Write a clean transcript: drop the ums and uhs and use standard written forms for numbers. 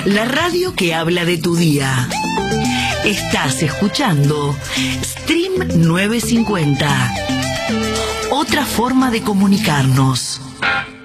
La radio que habla de tu día. Estás escuchando Stream 950. Otra forma de comunicarnos.